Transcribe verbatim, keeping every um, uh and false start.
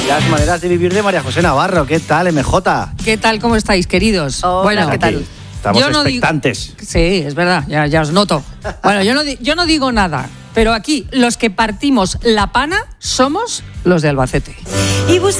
Las maneras de vivir de María José Navarro. ¿Qué tal, M J? ¿Qué tal? ¿Cómo estáis, queridos? Hola, bueno, ¿qué tal? Estamos Yo no expectantes. Digo, sí, es verdad, ya, ya os noto. Bueno, yo no, yo no digo nada, pero aquí los que partimos la pana somos los de Albacete. Y